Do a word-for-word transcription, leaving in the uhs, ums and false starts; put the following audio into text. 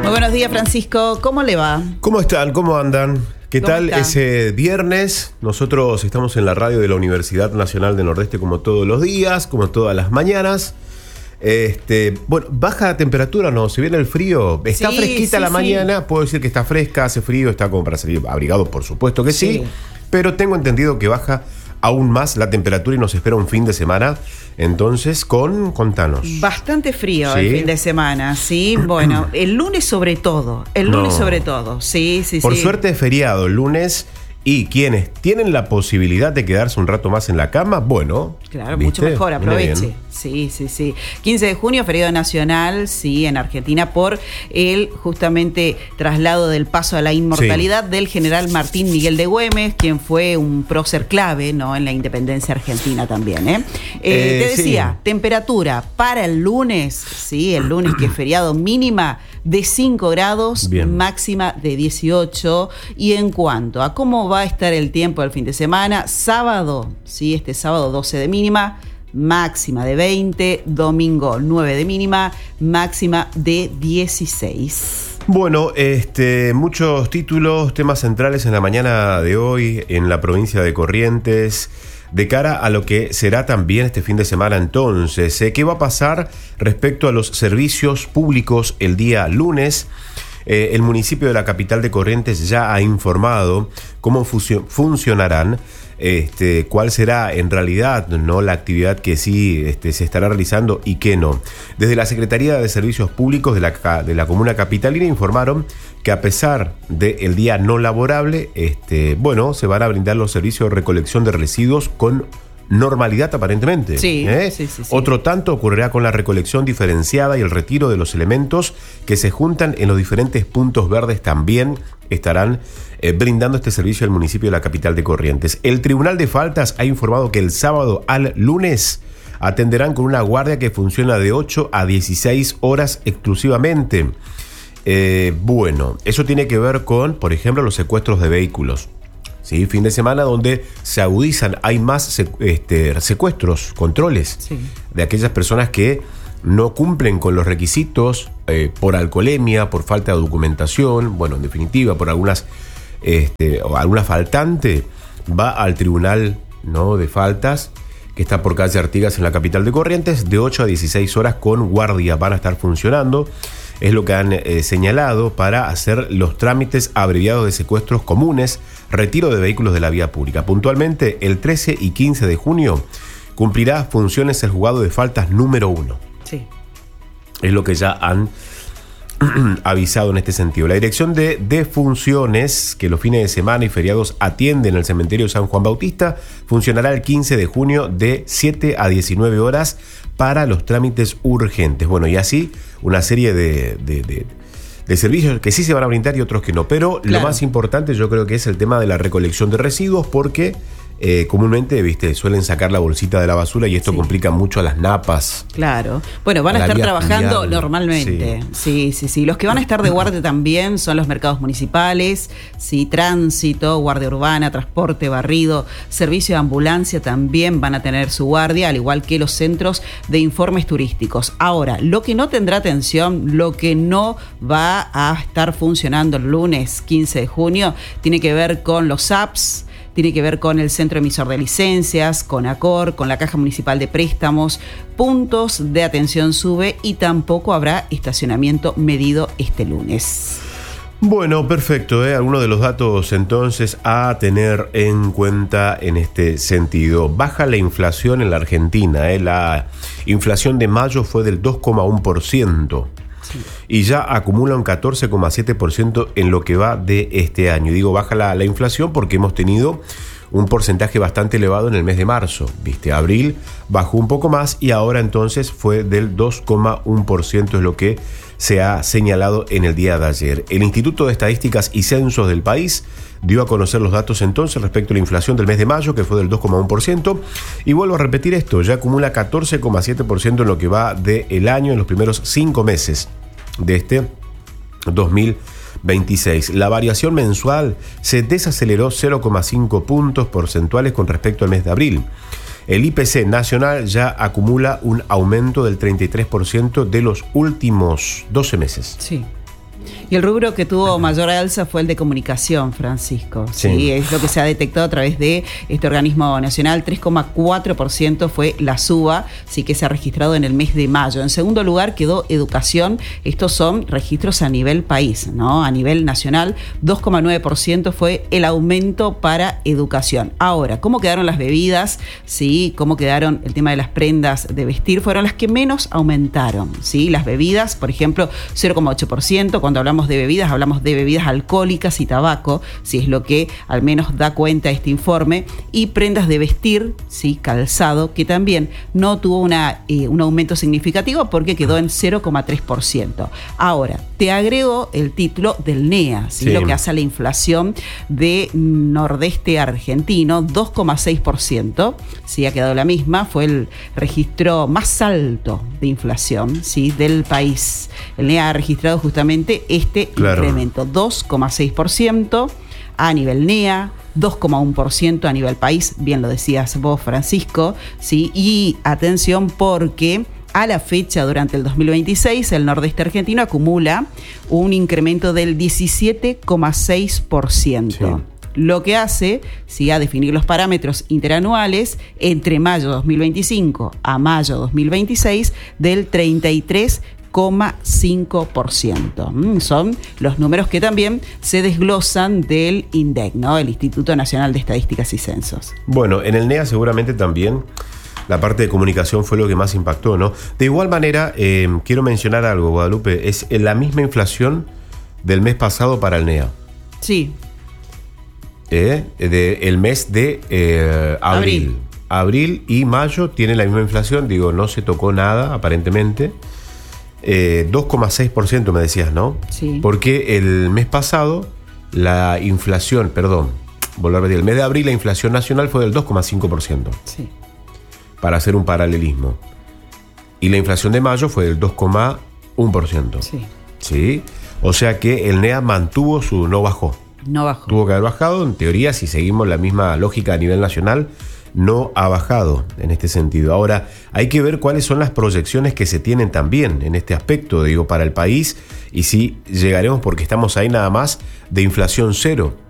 Muy buenos días, Francisco. ¿Cómo le va? ¿Cómo están? ¿Cómo andan? ¿Qué tal está? Ese viernes? Nosotros estamos en la radio de la Universidad Nacional del Nordeste como todos los días, como todas las mañanas. Este, bueno, baja la temperatura, ¿no? Se viene el frío. Está Sí, fresquita sí, la sí. mañana. Puedo decir que está fresca, hace frío, está como para salir abrigado, por supuesto que sí. Sí. Pero tengo entendido que baja aún más la temperatura y nos espera un fin de semana. Entonces, con contanos. Bastante frío ¿Sí? el fin de semana, sí. Bueno, el lunes sobre todo. El lunes No. sobre todo. Sí, sí, Por sí. suerte es feriado el lunes. Y quienes tienen la posibilidad de quedarse un rato más en la cama, bueno. Claro, ¿viste? mucho mejor, Viene aproveche. bien. Sí, sí, sí. quince de junio, feriado nacional, sí, en Argentina, por el justamente traslado del paso a la inmortalidad sí. del general Martín Miguel de Güemes, quien fue un prócer clave, ¿no?, en la independencia argentina también. ¿eh? Eh, Eh, te decía, sí. temperatura para el lunes, sí, el lunes que es feriado, mínima de cinco grados, Bien. máxima de dieciocho. Y en cuanto a cómo va a estar el tiempo del fin de semana, sábado, sí, este sábado doce de mínima, máxima de veinte, domingo nueve de mínima, máxima de dieciséis. Bueno, este, muchos títulos, temas centrales en la mañana de hoy en la provincia de Corrientes, de cara a lo que será también este fin de semana entonces. ¿eh? ¿Qué va a pasar respecto a los servicios públicos el día lunes? Eh, el municipio de la capital de Corrientes ya ha informado cómo funcio- funcionarán, este, cuál será en realidad, ¿no?, la actividad que sí este, se estará realizando y qué no. Desde la Secretaría de Servicios Públicos de la, de la comuna capitalina informaron que a pesar del día no laborable, este, bueno, se van a brindar los servicios de recolección de residuos con normalidad aparentemente. Sí, ¿eh? sí, sí, sí. Otro tanto ocurrirá con la recolección diferenciada y el retiro de los elementos que se juntan en los diferentes puntos verdes. También estarán eh, brindando este servicio al municipio de la capital de Corrientes. El Tribunal de Faltas ha informado que el sábado al lunes atenderán con una guardia que funciona de ocho a dieciséis horas exclusivamente. Eh, bueno, eso tiene que ver con, por ejemplo, los secuestros de vehículos. Sí, fin de semana donde se agudizan, hay más secu- este, secuestros, controles Sí. de aquellas personas que no cumplen con los requisitos eh, por alcoholemia, por falta de documentación, bueno, en definitiva, por algunas, este, o alguna faltante, va al tribunal, ¿no?, de faltas, que está por calle Artigas en la capital de Corrientes, de ocho a dieciséis horas con guardia van a estar funcionando. Es lo que han eh, señalado para hacer los trámites abreviados de secuestros comunes, retiro de vehículos de la vía pública. Puntualmente, el trece y quince de junio cumplirá funciones el juzgado de faltas número uno. Sí. Es lo que ya han avisado en este sentido. La Dirección de Defunciones, que los fines de semana y feriados atiende en el cementerio San Juan Bautista, funcionará el quince de junio de siete a diecinueve horas para los trámites urgentes. Bueno, y así una serie de, de, de, de servicios que sí se van a brindar y otros que no. Pero Claro. lo más importante yo creo que es el tema de la recolección de residuos, porque eh, comúnmente, viste, suelen sacar la bolsita de la basura y esto Sí. complica mucho a las napas. Claro. Bueno, van a, A la estar vía trabajando fluvial. normalmente. Sí. sí, sí, sí. Los que van a estar de guardia también son los mercados municipales, sí, tránsito, guardia urbana, transporte, barrido, servicio de ambulancia también van a tener su guardia, al igual que los centros de informes turísticos. Ahora, lo que no tendrá atención, lo que no va a estar funcionando el lunes quince de junio, tiene que ver con los apps, tiene que ver con el Centro Emisor de Licencias, con ACOR, con la Caja Municipal de Préstamos, puntos de atención SUBE y tampoco habrá estacionamiento medido este lunes. Bueno, perfecto, ¿eh? Algunos de los datos entonces a tener en cuenta en este sentido. Baja la inflación en la Argentina, ¿eh? La inflación de mayo fue del dos coma uno por ciento. Sí. Y ya acumula un catorce coma siete por ciento en lo que va de este año. Y digo, baja la, la inflación porque hemos tenido un porcentaje bastante elevado en el mes de marzo. Viste, abril bajó un poco más y ahora entonces fue del dos coma uno por ciento, es lo que se ha señalado en el día de ayer. El Instituto de Estadísticas y Censos del país dio a conocer los datos entonces respecto a la inflación del mes de mayo, que fue del dos coma uno por ciento. Y vuelvo a repetir esto, ya acumula catorce coma siete por ciento en lo que va del año, en los primeros cinco meses de este dos mil veintiséis. La variación mensual se desaceleró cero coma cinco puntos porcentuales con respecto al mes de abril. El I P C nacional ya acumula un aumento del treinta y tres por ciento de los últimos doce meses. Sí. Y el rubro que tuvo mayor alza fue el de comunicación, Francisco. Sí. ¿sí? Es lo que se ha detectado a través de este organismo nacional. tres coma cuatro por ciento fue la suba, sí que se ha registrado en el mes de mayo. En segundo lugar quedó educación. Estos son registros a nivel país, ¿no? A nivel nacional, dos coma nueve por ciento fue el aumento para educación. Ahora, ¿cómo quedaron las bebidas? Sí, ¿cómo quedaron el tema de las prendas de vestir? Fueron las que menos aumentaron, ¿sí? Las bebidas, por ejemplo, cero coma ocho por ciento. Cuando hablamos de bebidas, hablamos de bebidas alcohólicas y tabaco, si es lo que al menos da cuenta este informe, y prendas de vestir, sí, calzado, que también no tuvo una, eh, un aumento significativo porque quedó en cero coma tres por ciento. Ahora, te agrego el título del N E A, ¿sí? Sí. Lo que hace a la inflación de nordeste argentino, dos coma seis por ciento, sí, ha quedado la misma, fue el registro más alto de inflación, sí, del país. El N E A ha registrado justamente este Este claro. incremento, dos coma seis por ciento a nivel N E A, dos coma uno por ciento a nivel país, bien lo decías vos, Francisco, ¿sí? Y atención porque a la fecha, durante el dos mil veintiséis, el nordeste argentino acumula un incremento del diecisiete coma seis por ciento. Sí. Lo que hace, sí, a definir los parámetros interanuales entre mayo dos mil veinticinco a mayo dos mil veintiséis del treinta y tres coma cinco por ciento. Son los números que también se desglosan del INDEC, ¿no? El Instituto Nacional de Estadísticas y Censos. Bueno, en el N E A seguramente también la parte de comunicación fue lo que más impactó, ¿no? De igual manera, eh, quiero mencionar algo, Guadalupe, es la misma inflación del mes pasado para el N E A. Sí. Eh, de, el mes de eh, abril. abril. Abril y mayo tienen la misma inflación, digo, no se tocó nada aparentemente. Eh, dos coma seis por ciento me decías, ¿no? Sí. Porque el mes pasado la inflación, perdón, volver a repetir, el mes de abril la inflación nacional fue del dos coma cinco por ciento. Sí. Para hacer un paralelismo. Y la inflación de mayo fue del dos coma uno por ciento. Sí. ¿Sí? O sea que el N E A mantuvo su... no bajó. No bajó. Tuvo que haber bajado. En teoría, si seguimos la misma lógica a nivel nacional, no ha bajado en este sentido. Ahora, hay que ver cuáles son las proyecciones que se tienen también en este aspecto, digo, para el país, y si llegaremos, porque estamos ahí nada más, de inflación cero.